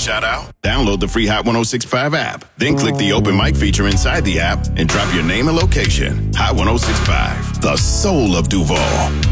shout out? Download the free Hot 1065 app. Then click the open mic feature inside the app and drop your name and location. Hot 1065, the soul of Duval.